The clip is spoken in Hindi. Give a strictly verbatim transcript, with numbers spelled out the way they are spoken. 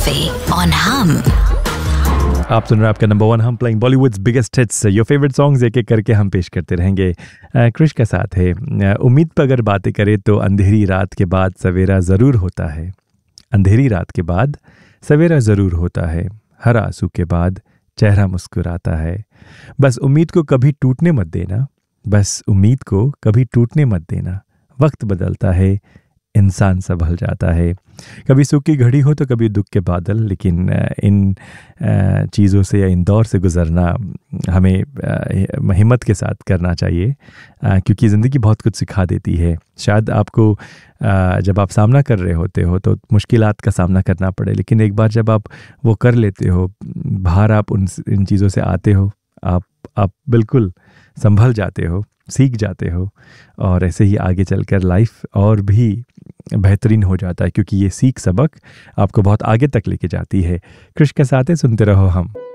Cafe on Hum. आप सुन रहे हैं आपका नंबर वन हम playing Bollywoods biggest hits, your favourite songs एक एक करके हम पेश करते रहेंगे। अ, क्रिश के साथ है। अ, उम्मीद पर अगर बातें करें तो अंधेरी रात के बाद सवेरा ज़रूर होता है। अंधेरी रात के बाद सवेरा ज़रूर होता है, हर आंसू के बाद चेहरा मुस्कुराता है। बस उम्मीद को कभी टूटने मत देना, बस उम्मीद को कभी टूटने मत देना। वक्त बदलता है, इंसान संभल जाता है। कभी सुख की घड़ी हो तो कभी दुख के बादल, लेकिन इन चीज़ों से या इन दौर से गुज़रना हमें हिम्मत के साथ करना चाहिए, क्योंकि ज़िंदगी बहुत कुछ सिखा देती है। शायद आपको जब आप सामना कर रहे होते हो तो मुश्किलात का सामना करना पड़े, लेकिन एक बार जब आप वो कर लेते हो, बाहर आप उन इन चीज़ों से आते हो, आप आप बिल्कुल संभल जाते हो, सीख जाते हो, और ऐसे ही आगे चलकर लाइफ और भी बेहतरीन हो जाता है, क्योंकि ये सीख सबक आपको बहुत आगे तक लेके जाती है। क्रिश के साथ है, सुनते रहो हम।